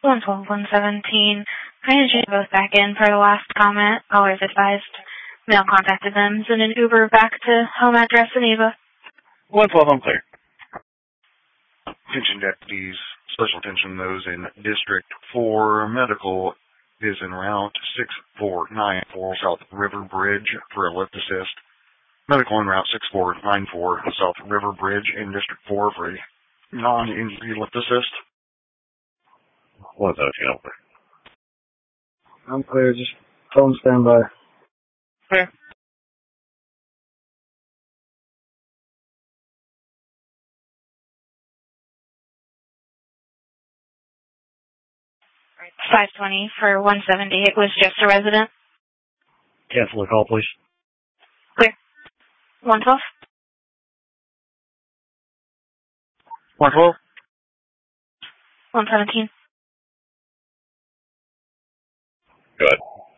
112, 117. I need you both back in for the last comment. Callers advised. Mail contacted them. Send an Uber back to home address in Eva. 112, I'm clear. Attention deputies, special attention those in District 4. Medical is en route 6494 South River Bridge for a lift assist. Medical en route 6494 South River Bridge in District 4 for a non-injury lift assist. 117, I'm clear. I'm clear, just phone standby. Clear. Right, 520 for 170. It was just a resident. Cancel the call, please. Clear. 112. 112. 117. Good.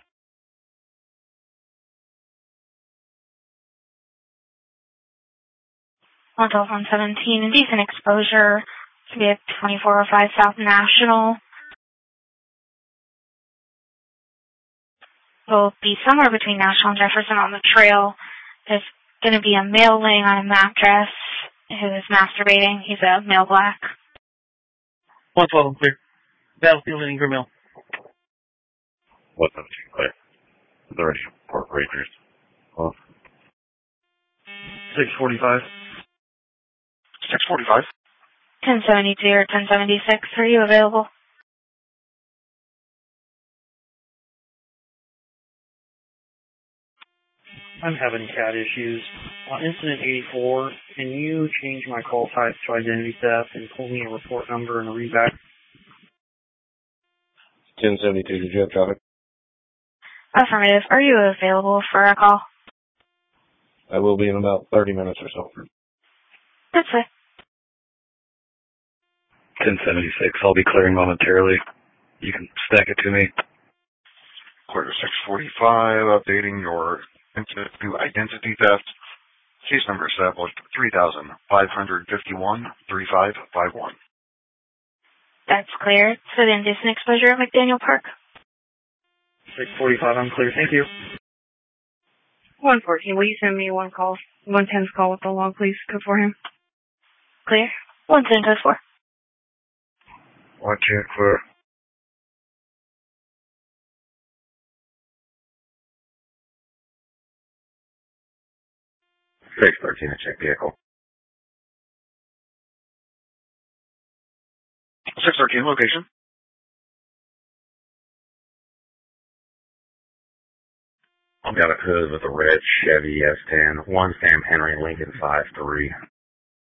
112, 117. Indecent exposure to be at 2405 South National. Will be somewhere between National and Jefferson on the trail. There's going to be a male laying on a mattress who is masturbating. He's a male black. 112, I'm clear. Battlefield and Ingram Mill. 117, clear. 30, Port Rangers. Off. 645. 645. 1072 or 1076. Are you available? I'm having cat issues. On incident 84, can you change my call type to identity theft and pull me a report number and a readback? 1072, did you have traffic? Affirmative. Are you available for a call? I will be in about 30 minutes or so. That's it. 1076, I'll be clearing momentarily. You can stack it to me. Clear 645, updating your incident to identity theft. Case number established 3551-3551. That's clear. So the indecent exposure at McDaniel Park. 645, I'm clear. Thank you. 114, will you send me 110's call with the log, please? Code for him. Clear. 110 code 4. 110 clear. 613, a check vehicle. 613, location. I've got a hood with a red Chevy S10, 1 Sam Henry Lincoln 5-3.